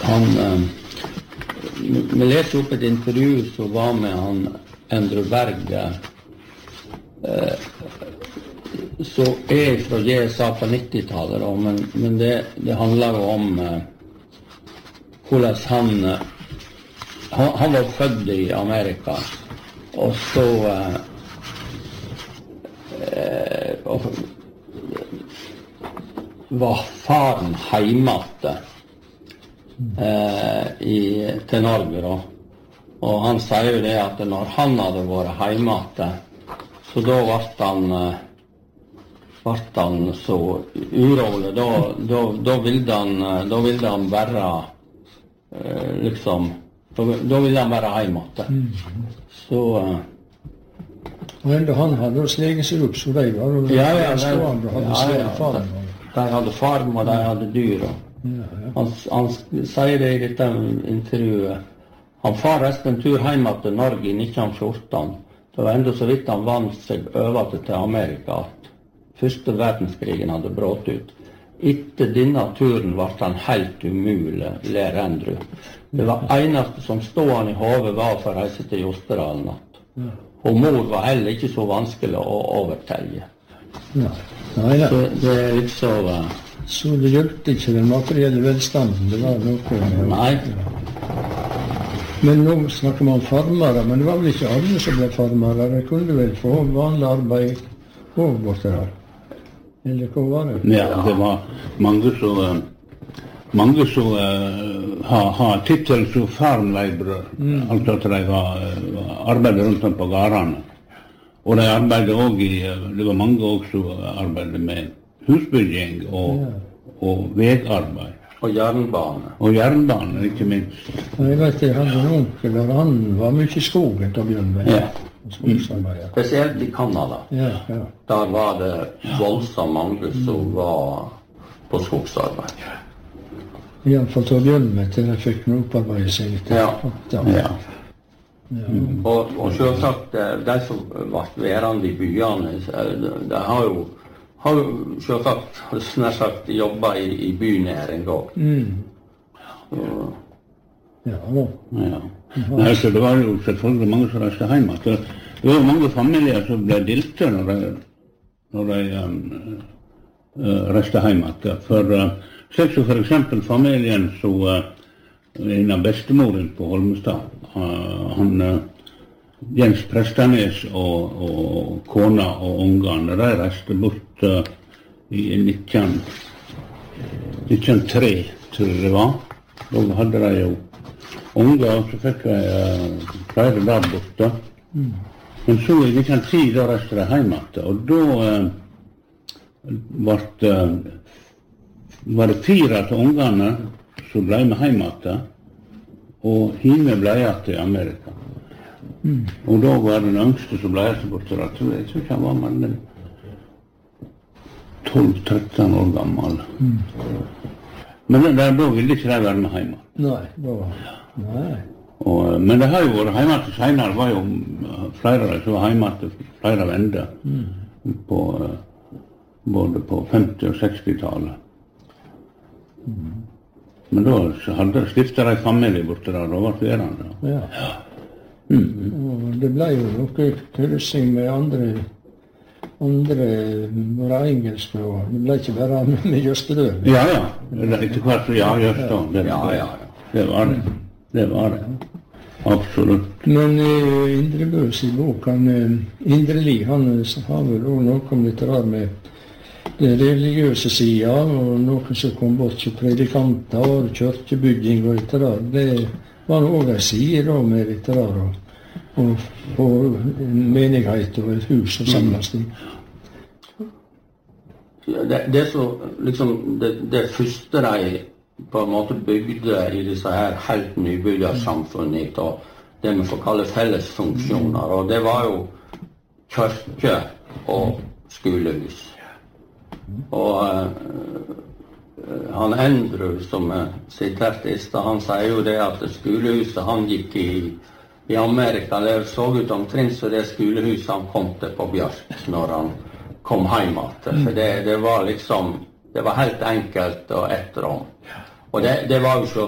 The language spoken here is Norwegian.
Vi leser opp et intervju som var med han Andrew Berg, som fra GSA på 90-tallet, men det handler jo om hvordan han var født i Amerika, og så var faren hjemme til Norge da. Og han sier jo det at når han hadde vært hjemme, så da ble han så urolig, da ville han være liksom, da ville han være hjemme. Så og enda han hadde sleget seg opp, så de var stående og hadde sleget farm. De hadde farm, og de hadde dyr. Han sier det i dette intervjuet. Han far resten en tur hjem til Norge i 1914. Det var enda så vidt han vant seg over til Amerika at første verdenskrigen hadde brått ut. Etter denne turen ble han helt umulig, ler Andrew. Det var eneste som stod han i hodet var for å reise til Jostedalen. Og mor var heller ikke så vanskelig å overtelle. Så det liksom... Så det hjelpte ikke den materielle velstanden, det var noe... Nei. Men nå snakker man om farmere, men det var vel ikke alle som ble farmere. De kunne vel få vanlig arbeid og borte der. Eller hva var det? Ja, det var mange som har tittel som farmleibrere. Altså at de var arbeidet rundt om på gårdene. Og de arbeidet også det var mange også som arbeidet med husbygging og vegarbeid. Og jernbane. Og jernbane, ikke minst. Jeg vet, jeg hadde en onkel der han var mye i skogen til å begynne med. Ja. Spesielt i Kanada. Ja. Der var det voldsomt mange som var på skogsarbeid. I alle fall til å begynne med, til jeg fikk noe opparbeide seg litt. Og selvsagt, de som var værende i byene, de har jo selvsagt snart sagt jobbet i bynæring også. Nei, så det var jo selvfølgelig mange som reiste hjemme. Det var jo mange familier som ble dilte når de reiste hjemme. For eksempel familien som en av bestemoren på Holmestad, han Jens Prestanes og kona og ungene, de reiste bort i 1903, tror jeg det var. Da hadde de jo unger, og så fikk de flere der borte. Men så i 1910, da reiste de hjemme, og da var det 4 av ungene som ble med hjemme, og hine ble til Amerika. Og da var den yngste som ble til borte, jeg tror ikke han var med 12-13 år gammel. Men da ville ikke de være med hjemme. Nei. Men det har jo vært hjemme til senere, var jo flere som var hjemme til flere vender, både på 50- og 60-tallet. Men da hadde stiftet de familie borte der, da var det verande. Og det ble jo noe kryssing med andre var engelske, og det ble ikke bare med Jøstedøl. Ja, etter hvert så Jøstedøl. Det var det. Absolutt. Men Indre Bøs i boken, Indre Li, han har vel også noe om litt rar med den religiøse siden, og noen som kom bort til predikanter og kjørkebygging og litt rar. Det var også en side da med litt rar, og en menighet og et hus som samles i. Det så, liksom, det første de på en måte bygde i disse her helt nybygde samfunnet, og det vi får kalle fellesfunksjoner, og det var jo kirke og skolehus. Og han Andrew, som siterte i sted, han sier jo det at skolehuset han gikk i Amerika, det så ut omtrent så det skolehuset han kom til på Bjørk når han kom hjem. For det var liksom, det var helt enkelt og ett rom. Og det var jo så